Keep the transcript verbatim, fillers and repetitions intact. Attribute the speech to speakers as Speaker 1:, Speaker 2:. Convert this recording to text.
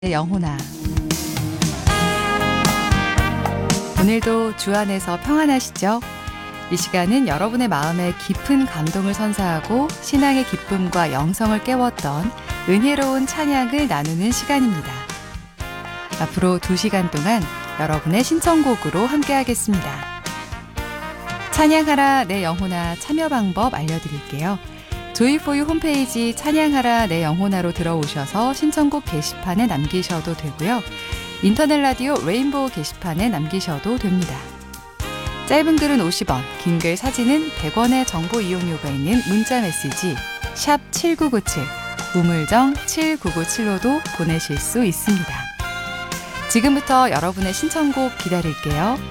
Speaker 1: 내 영혼아. 오늘도 주 안에서 평안하시죠? 이 시간은 여러분의 마음에 깊은 감동을 선사하고 신앙의 기쁨과 영성을 깨웠던 은혜로운 찬양을 나누는 시간입니다. 앞으로 두 시간 동안 여러분의 신청곡으로 함께하겠습니다. 찬양하라 내 영혼아 참여 방법 알려드릴게요. 조이포유 홈페이지 찬양하라 내 영혼아로 들어오셔서 신청곡 게시판에 남기셔도 되고요. 인터넷 라디오 레인보우 게시판에 남기셔도 됩니다. 짧은 글은 오십 원, 긴 글 사진은 백 원의 정보 이용료가 있는 문자 메시지 샵 칠구구칠, 우물정 칠구구칠로도 보내실 수 있습니다. 지금부터 여러분의 신청곡 기다릴게요.